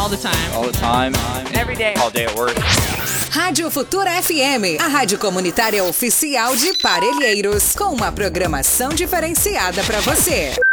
All the time. All the time. Every day. All day at work. Rádio Futura FM, a rádio comunitária oficial de Parelheiros, com uma programação diferenciada para você.